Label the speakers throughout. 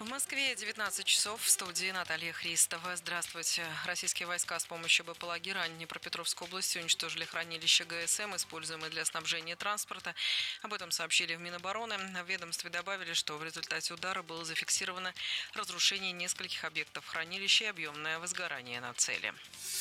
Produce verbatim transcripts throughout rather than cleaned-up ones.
Speaker 1: Москве девятнадцать часов, в студии Наталья Христова. Здравствуйте. Российские войска с помощью БПЛА ранее Днепропетровской области уничтожили хранилище ГСМ, используемое для снабжения транспорта. Об этом сообщили в Минобороны. В ведомстве добавили, что в результате удара было зафиксировано разрушение нескольких объектов хранилища и объемное возгорание на цели.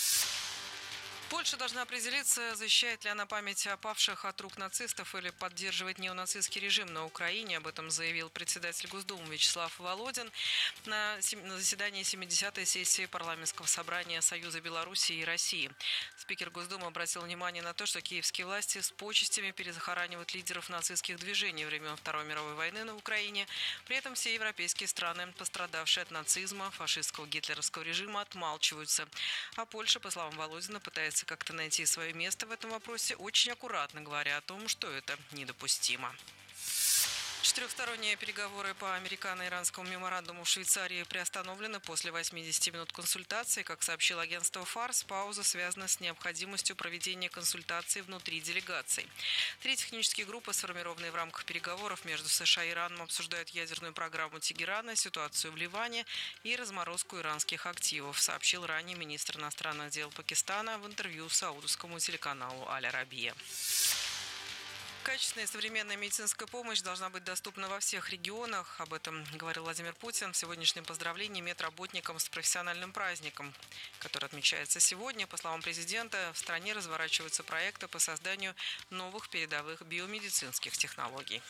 Speaker 1: Польша должна определиться, защищает ли она память о павших от рук нацистов или поддерживает неонацистский режим на Украине. Об этом заявил председатель Госдумы Вячеслав Володин на заседании семидесятой сессии парламентского собрания Союза Беларуси и России. Спикер Госдумы обратил внимание на то, что киевские власти с почестями перезахоранивают лидеров нацистских движений времен Второй мировой войны на Украине. При этом все европейские страны, пострадавшие от нацизма, фашистского гитлеровского режима, отмалчиваются. А Польша, по словам Володина, пытается как-то найти свое место в этом вопросе, очень аккуратно говоря о том, что это недопустимо. Четырехсторонние переговоры по американо-иранскому меморандуму в Швейцарии приостановлены после восьмидесяти минут консультаций. Как сообщило агентство ФАРС, пауза связана с необходимостью проведения консультаций внутри делегаций. Три технические группы, сформированные в рамках переговоров между США и Ираном, обсуждают ядерную программу Тегерана, ситуацию в Ливане и разморозку иранских активов, сообщил ранее министр иностранных дел Пакистана в интервью саудовскому телеканалу «Аль-Арабия». Качественная и современная медицинская помощь должна быть доступна во всех регионах. Об этом говорил Владимир Путин в сегодняшнем поздравлении медработникам с профессиональным праздником, который отмечается сегодня. По словам президента, в стране разворачиваются проекты по созданию новых передовых биомедицинских технологий.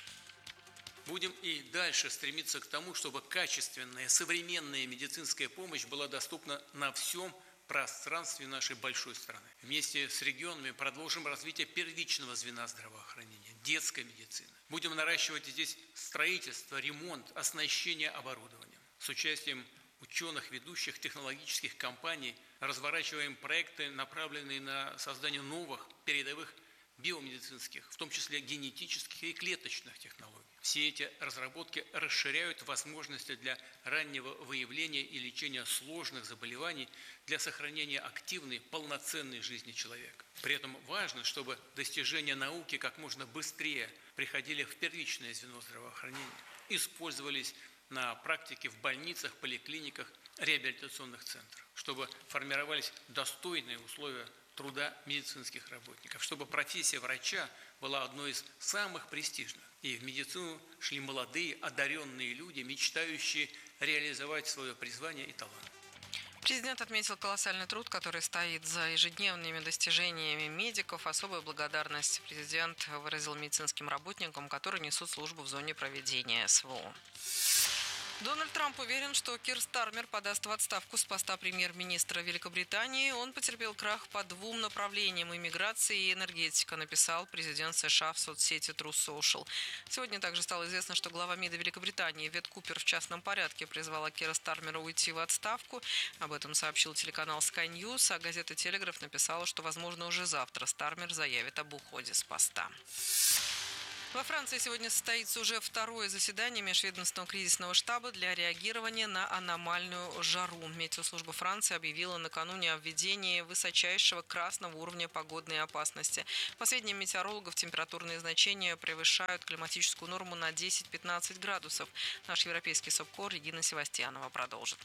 Speaker 2: Будем и дальше стремиться к тому, чтобы качественная, современная медицинская помощь была доступна на всем пространстве нашей большой страны. Вместе с регионами продолжим развитие первичного звена здравоохранения, детской медицины. Будем наращивать здесь строительство, ремонт, оснащение оборудованием. С участием ученых, ведущих технологических компаний разворачиваем проекты, направленные на создание новых передовых биомедицинских, в том числе генетических и клеточных технологий. Все эти разработки расширяют возможности для раннего выявления и лечения сложных заболеваний для сохранения активной, полноценной жизни человека. При этом важно, чтобы достижения науки как можно быстрее приходили в первичное звено здравоохранения, использовались на практике в больницах, поликлиниках, реабилитационных центрах, чтобы формировались достойные условия труда медицинских работников, чтобы профессия врача была одной из самых престижных. И в медицину шли молодые, одаренные люди, мечтающие реализовать свое призвание и талант.
Speaker 1: Президент отметил колоссальный труд, который стоит за ежедневными достижениями медиков. Особую благодарность президент выразил медицинским работникам, которые несут службу в зоне проведения СВО. Дональд Трамп уверен, что Кир Стармер подаст в отставку с поста премьер-министра Великобритании. Он потерпел крах по двум направлениям – иммиграция и энергетика, написал президент США в соцсети True Social. Сегодня также стало известно, что глава МИДа Великобритании Вет Купер в частном порядке призвала Кира Стармера уйти в отставку. Об этом сообщил телеканал Sky News, а газета «Телеграф» написала, что, возможно, уже завтра Стармер заявит об уходе с поста. Во Франции сегодня состоится уже второе заседание межведомственного кризисного штаба для реагирования на аномальную жару. Метеослужба Франции объявила накануне о введении высочайшего красного уровня погодной опасности. По сведениям метеорологов, температурные значения превышают климатическую норму на десять-пятнадцать градусов. Наш европейский СОБКОР Регина Севастьянова продолжит.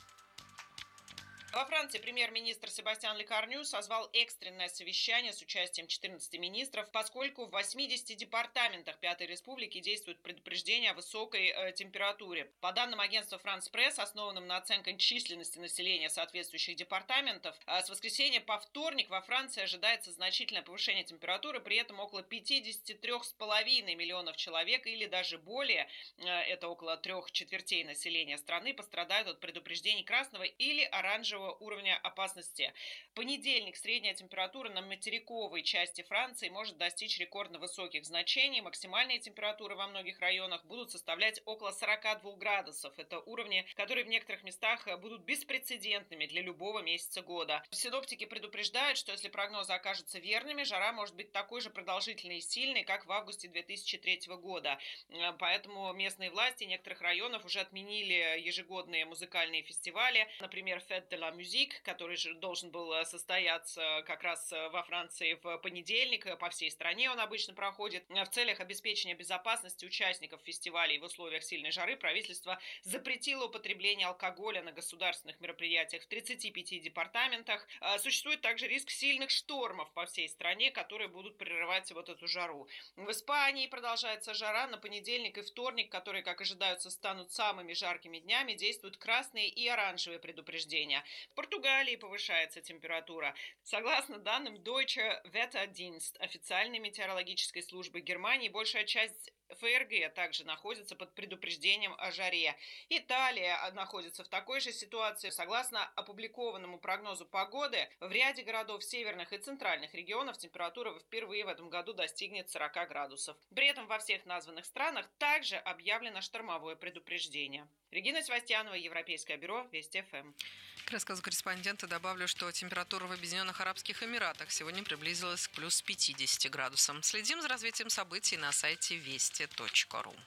Speaker 3: Во Франции премьер-министр Себастьян Лекарню созвал экстренное совещание с участием четырнадцати министров, поскольку в восьмидесяти департаментах Пятой Республики действует предупреждение о высокой э, температуре. По данным агентства France Press, основанным на оценке численности населения соответствующих департаментов, э, с воскресенья по вторник во Франции ожидается значительное повышение температуры, при этом около пятидесяти трёх с половиной миллионов человек или даже более, э, это около трех четвертей населения страны, пострадают от предупреждений красного или оранжевого уровня опасности. В понедельник средняя температура на материковой части Франции может достичь рекордно высоких значений. Максимальные температуры во многих районах будут составлять около сорока двух градусов. Это уровни, которые в некоторых местах будут беспрецедентными для любого месяца года. Синоптики предупреждают, что если прогнозы окажутся верными, жара может быть такой же продолжительной и сильной, как в августе две тысячи третьего года. Поэтому местные власти некоторых районов уже отменили ежегодные музыкальные фестивали, например, Fête de la Мюзик, который же должен был состояться как раз во Франции в понедельник. По всей стране он обычно проходит. В целях обеспечения безопасности участников фестивалей в условиях сильной жары правительство запретило употребление алкоголя на государственных мероприятиях в тридцати пяти департаментах. Существует также риск сильных штормов по всей стране, которые будут прерывать вот эту жару. В Испании продолжается жара. На понедельник и вторник, которые, как ожидаются, станут самыми жаркими днями, действуют красные и оранжевые предупреждения. В Португалии повышается температура. Согласно данным Deutsche Wetterdienst, официальной метеорологической службы Германии, большая часть ФРГ также находится под предупреждением о жаре. Италия находится в такой же ситуации. Согласно опубликованному прогнозу погоды, в ряде городов северных и центральных регионов температура впервые в этом году достигнет сорока градусов. При этом во всех названных странах также объявлено штормовое предупреждение. Регина Севастьянова, Европейское бюро, Вести ФМ.
Speaker 1: К рассказу корреспондента добавлю, что температура в Объединенных Арабских Эмиратах сегодня приблизилась к плюс пятидесяти градусам. Следим за развитием событий на сайте вести точка ру.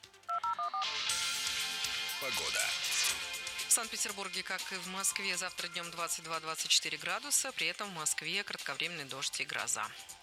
Speaker 4: Погода.
Speaker 1: В Санкт-Петербурге, как и в Москве, завтра днем двадцать два - двадцать четыре градуса. При этом в Москве кратковременный дождь и гроза.